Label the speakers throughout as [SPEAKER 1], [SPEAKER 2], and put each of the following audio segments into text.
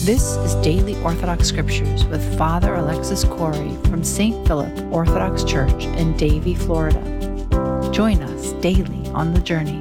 [SPEAKER 1] This is Daily Orthodox Scriptures with Father Alexis Corey from St. Philip Orthodox Church in Davie, Florida. Join us daily on the journey.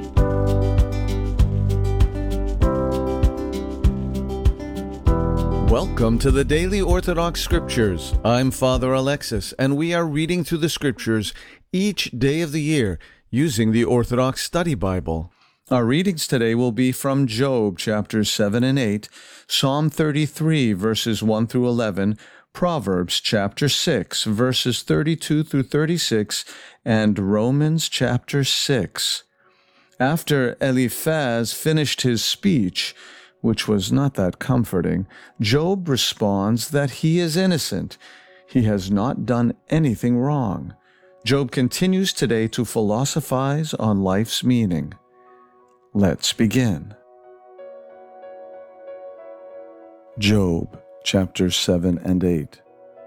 [SPEAKER 2] Welcome to the Daily Orthodox Scriptures. I'm Father Alexis, and we are reading through the Scriptures each day of the year using the Orthodox Study Bible. Our readings today will be from Job chapters 7 and 8, Psalm 33 verses 1 through 11, Proverbs chapter 6 verses 32 through 36, and Romans chapter 6. After Eliphaz finished his speech, which was not that comforting, Job responds that he is innocent. He has not done anything wrong. Job continues today to philosophize on life's meaning. Let's begin. Job, chapters 7 and 8.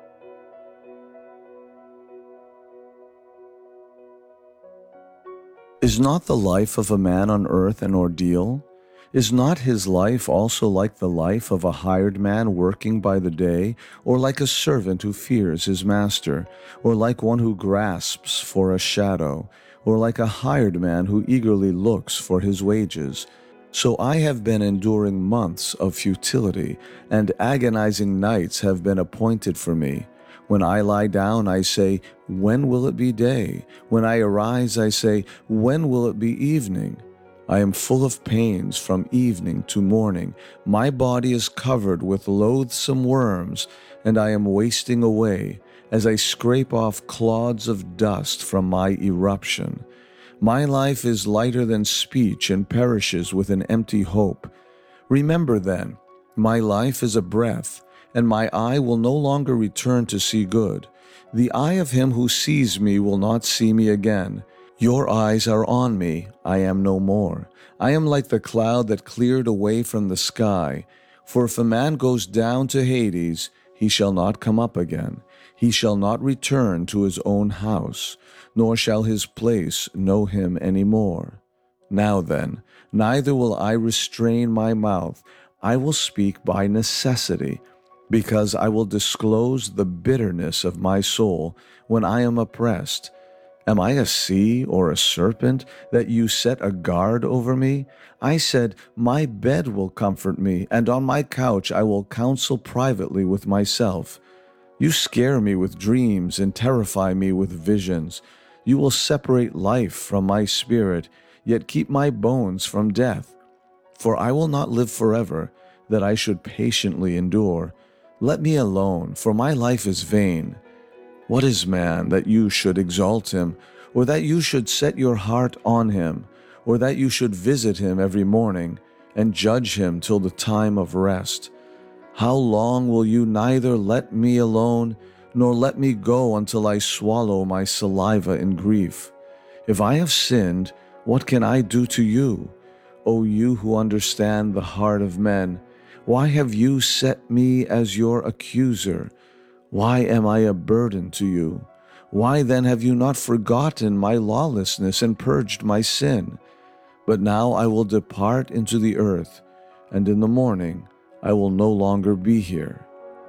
[SPEAKER 2] Is not the life of a man on earth an ordeal? Is not his life also like the life of a hired man working by the day, or like a servant who fears his master, or like one who grasps for a shadow, or like a hired man who eagerly looks for his wages? So I have been enduring months of futility, and agonizing nights have been appointed for me. When I lie down, I say, when will it be day? When I arise, I say, when will it be evening? I am full of pains from evening to morning. My body is covered with loathsome worms, and I am wasting away as I scrape off clods of dust from my eruption. My life is lighter than speech and perishes with an empty hope. Remember then, my life is a breath, and my eye will no longer return to see good. The eye of him who sees me will not see me again. Your eyes are on me, I am no more. I am like the cloud that cleared away from the sky. For if a man goes down to Hades, he shall not come up again. He shall not return to his own house, nor shall his place know him any more. Now then, neither will I restrain my mouth. I will speak by necessity, because I will disclose the bitterness of my soul when I am oppressed. Am I a sea or a serpent that you set a guard over me? I said, my bed will comfort me, and on my couch I will counsel privately with myself. You scare me with dreams and terrify me with visions. You will separate life from my spirit, yet keep my bones from death. For I will not live forever, that I should patiently endure. Let me alone, for my life is vain. What is man that you should exalt him, or that you should set your heart on him, or that you should visit him every morning, and judge him till the time of rest? How long will you neither let me alone, nor let me go until I swallow my saliva in grief? If I have sinned, what can I do to you? O you who understand the heart of men, why have you set me as your accuser? Why am I a burden to you? Why then have you not forgotten my lawlessness and purged my sin? But now I will depart into the earth, and in the morning I will no longer be here.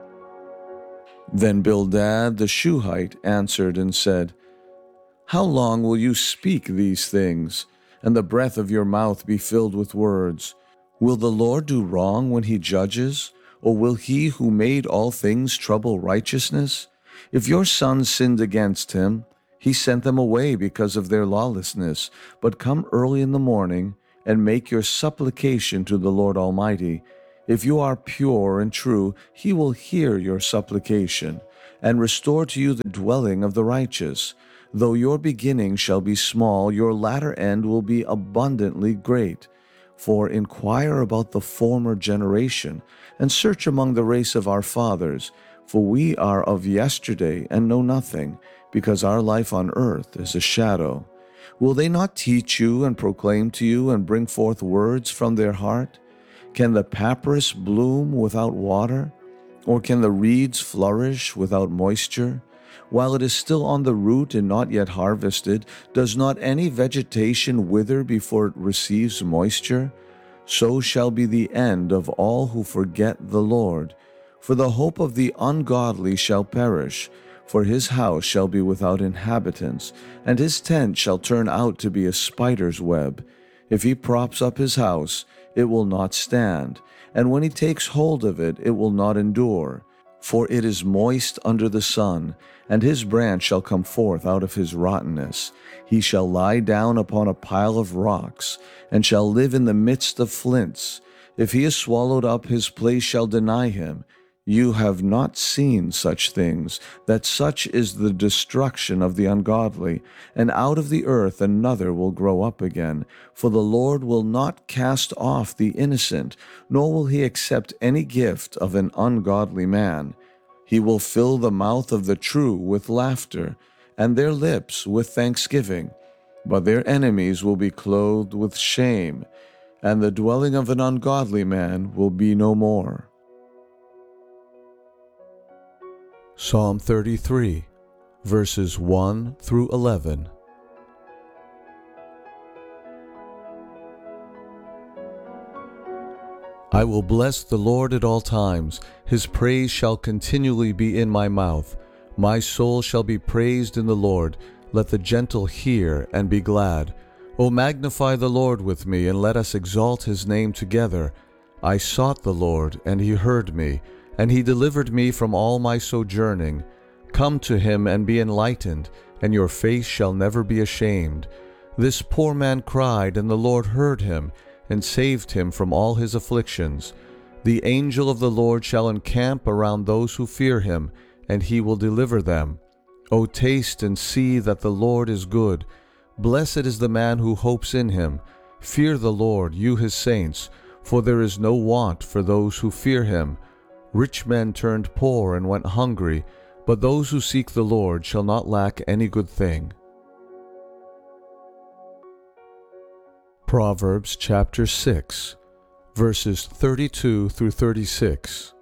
[SPEAKER 2] Then Bildad the Shuhite answered and said, How long will you speak these things, and the breath of your mouth be filled with words? Will the Lord do wrong when he judges? Or will he who made all things trouble righteousness? If your sons sinned against him, he sent them away because of their lawlessness. But come early in the morning, and make your supplication to the Lord Almighty. If you are pure and true, he will hear your supplication, and restore to you the dwelling of the righteous. Though your beginning shall be small, your latter end will be abundantly great. For inquire about the former generation, and search among the race of our fathers, for we are of yesterday and know nothing, because our life on earth is a shadow. Will they not teach you and proclaim to you and bring forth words from their heart? Can the papyrus bloom without water? Or can the reeds flourish without moisture? While it is still on the root and not yet harvested, does not any vegetation wither before it receives moisture? so shall be the end of all who forget the Lord. For the hope of the ungodly shall perish, for his house shall be without inhabitants, and his tent shall turn out to be a spider's web. If he props up his house, it will not stand, and when he takes hold of it, it will not endure. For it is moist under the sun, and his branch shall come forth out of his rottenness. He shall lie down upon a pile of rocks, and shall live in the midst of flints. If he is swallowed up, his place shall deny him. You have not seen such things, that such is the destruction of the ungodly, and out of the earth another will grow up again. For the Lord will not cast off the innocent, nor will he accept any gift of an ungodly man. He will fill the mouth of the true with laughter, and their lips with thanksgiving. But their enemies will be clothed with shame, and the dwelling of an ungodly man will be no more. Psalm 33, verses 1 through 11. I will bless the Lord at all times. His praise shall continually be in my mouth. My soul shall be praised in the Lord. Let the gentle hear and be glad. O magnify the Lord with me, and let us exalt his name together. I sought the Lord, and he heard me, and he delivered me from all my sojourning. Come to him and be enlightened, and your face shall never be ashamed. This poor man cried, and the Lord heard him, and saved him from all his afflictions. The angel of the Lord shall encamp around those who fear him, and he will deliver them. O taste and see that the Lord is good. Blessed is the man who hopes in him. Fear the Lord, you his saints, for there is no want for those who fear him. Rich men turned poor and went hungry, but those who seek the Lord shall not lack any good thing. Proverbs chapter 6, verses 32 through 36.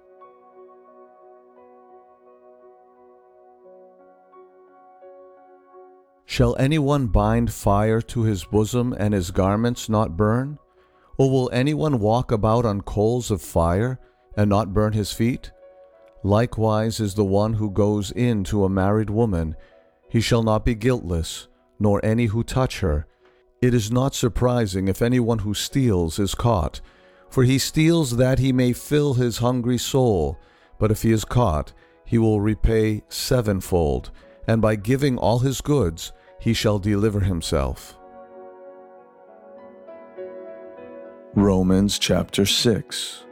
[SPEAKER 2] Shall anyone bind fire to his bosom and his garments not burn? Or will anyone walk about on coals of fire and not burn his feet? Likewise is the one who goes in to a married woman. He shall not be guiltless, nor any who touch her. It is not surprising if anyone who steals is caught, for he steals that he may fill his hungry soul. But if he is caught, he will repay sevenfold, and by giving all his goods he shall deliver himself. Romans chapter 6.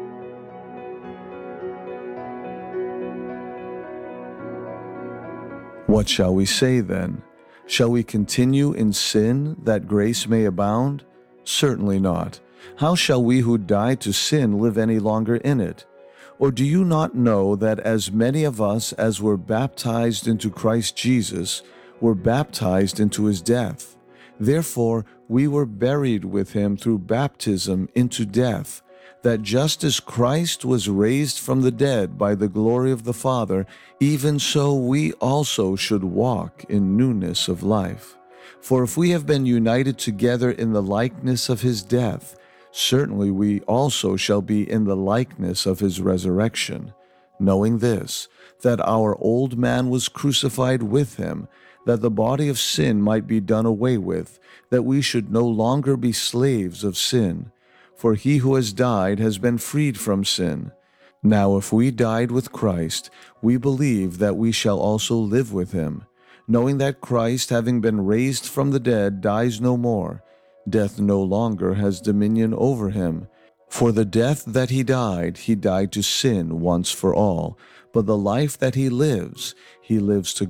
[SPEAKER 2] What shall we say then? Shall we continue in sin that grace may abound? Certainly not. How shall we who died to sin live any longer in it? Or do you not know that as many of us as were baptized into Christ Jesus were baptized into his death? Therefore we were buried with him through baptism into death, that just as Christ was raised from the dead by the glory of the Father, even so we also should walk in newness of life. For if we have been united together in the likeness of his death, certainly we also shall be in the likeness of his resurrection, knowing this, that our old man was crucified with him, that the body of sin might be done away with, that we should no longer be slaves of sin. For he who has died has been freed from sin. Now if we died with Christ, we believe that we shall also live with him, knowing that Christ, having been raised from the dead, dies no more. Death no longer has dominion over him. For the death that he died to sin once for all, but the life that he lives to